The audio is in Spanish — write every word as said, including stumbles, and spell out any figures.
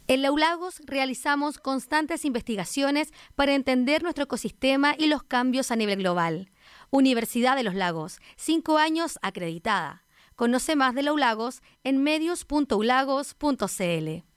En la U Lagos realizamos constantes investigaciones para entender nuestro ecosistema y los cambios a nivel global. Universidad de los Lagos, cinco años acreditada. Conoce más de la U Lagos en medios punto u lagos punto c l.